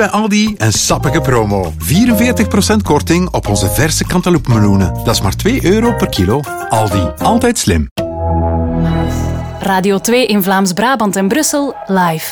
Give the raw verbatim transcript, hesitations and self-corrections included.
bij Aldi een sappige promo. vierenveertig procent korting op onze verse cantaloupe-meloenen. Dat is maar twee euro per kilo. Aldi, altijd slim. Radio twee in Vlaams-Brabant en Brussel, live.